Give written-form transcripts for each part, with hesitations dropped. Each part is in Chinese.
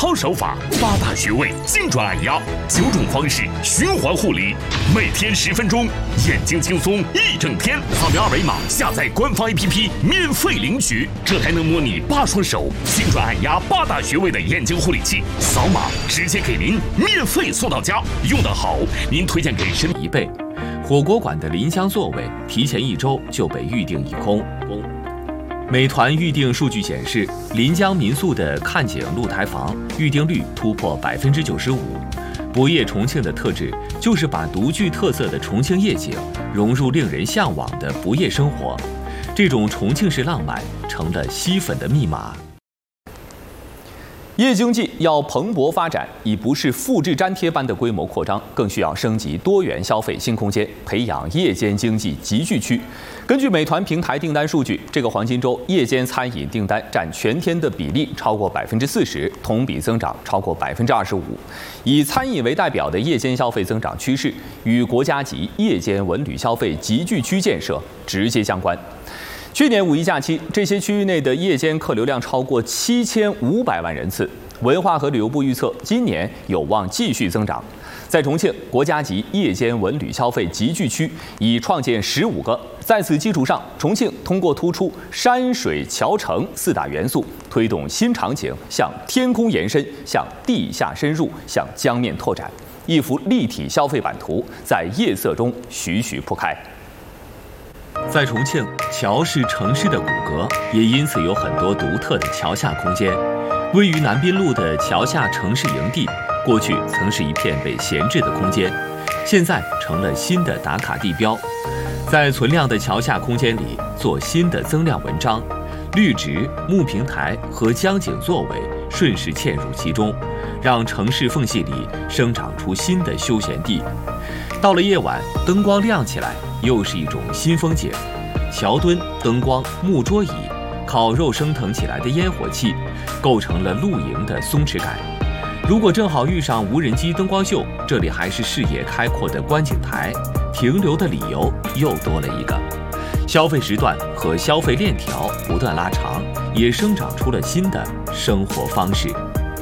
套手法，8大穴位精准按压，9种方式循环护理，每天10分钟，眼睛轻松一整天。扫描2维码下载官方 APP 免费领取，这还能模拟8双手精准按压8大穴位的眼睛护理器，扫码直接给您免费送到家。用得好，您推荐给身 1倍。火锅馆的临江座位提前1周就被预订一空。美团预订数据显示，临江民宿的看景露台房预订率突破95%。博夜重庆的特质就是把独具特色的重庆夜景融入令人向往的不夜生活，这种重庆式浪漫成了吸粉的密码。夜经济要蓬勃发展，已不是复制粘贴般的规模扩张，更需要升级多元消费新空间，培养夜间经济集聚区。根据美团平台订单数据，这个黄金周夜间餐饮订单占全天的比例超过40%，同比增长超过25%。以餐饮为代表的夜间消费增长趋势，与国家级夜间文旅消费集聚区建设直接相关。去年5一假期，这些区域内的夜间客流量超过7500万人次。文化和旅游部预测，今年有望继续增长。在重庆，国家级夜间文旅消费集聚区已创建15个。在此基础上，重庆通过突出山水桥城4大元素，推动新场景向天空延伸，向地下深入，向江面拓展，一幅立体消费版图在夜色中徐徐铺开。在重庆，桥是城市的骨骼，也因此有很多独特的桥下空间。位于南滨路的桥下城市营地，过去曾是一片被闲置的空间，现在成了新的打卡地标。在存量的桥下空间里做新的增量文章，绿植、木平台和江景座位顺势嵌入其中，让城市缝隙里生长出新的休闲地。到了夜晚，灯光亮起来，又是一种新风景。桥墩、灯光、木桌椅、烤肉升腾起来的烟火气，构成了露营的松弛感。如果正好遇上无人机灯光秀，这里还是视野开阔的观景台，停留的理由又多了一个。消费时段和消费链条不断拉长，也生长出了新的生活方式。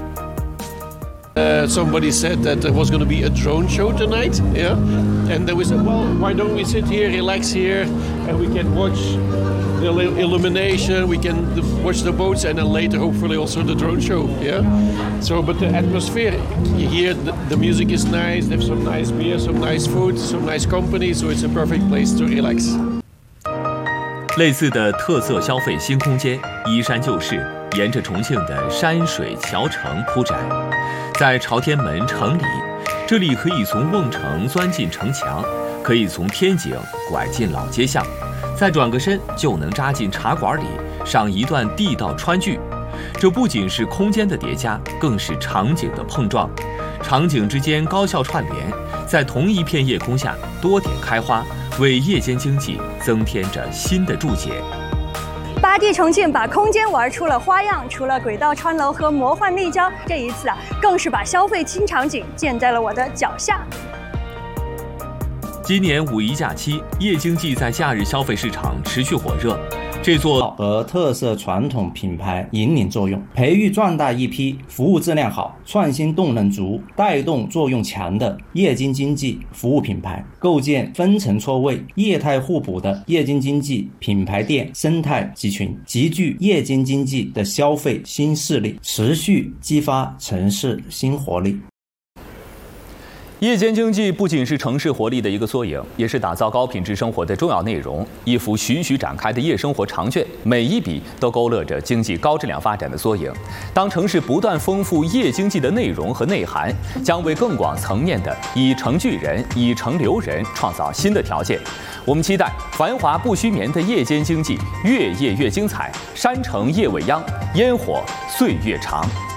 Somebody said that there was going to be a drone show tonight, yeah? And then we said, well, why don't we sit here, relax here, and we can watch the illumination, we can watch the boats, and then later, hopefully, also the drone show, yeah? So, but the atmosphere, you hear the music is nice, they have some nice beer, some nice food, some nice company, so it's a perfect place to relax. 类似的特色消费新空间依山就势，沿着重庆的山水桥城铺展。在朝天门城里，这里可以从瓮城钻进城墙，可以从天井拐进老街巷，再转个身就能扎进茶馆里，上一段地道川剧。这不仅是空间的叠加，更是场景的碰撞。场景之间高效串联，在同一片夜空下多点开花，为夜间经济增添着新的注解。 8D 重庆把空间玩出了花样，除了轨道穿楼和魔幻立交，这一次更是把消费新场景建在了我的脚下。 今年5一假期，夜经济在假日消费市场持续火热。这座和特色传统品牌引领作用，培育壮大一批服务质量好、创新动能足、带动作用强的夜间经济服务品牌，构建分层错位、业态互补的夜间经济品牌店生态集群，集聚夜间经济的消费新势力，持续激发城市新活力。 夜间经济不仅是城市活力的一个缩影，也是打造高品质生活的重要内容。一幅徐徐展开的夜生活长卷，每一笔都勾勒着经济高质量发展的缩影。当城市不断丰富夜经济的内容和内涵，将为更广层面的以城聚人、以城留人创造新的条件。我们期待繁华不虚眠的夜间经济越夜越精彩，山城夜未央，烟火岁月长。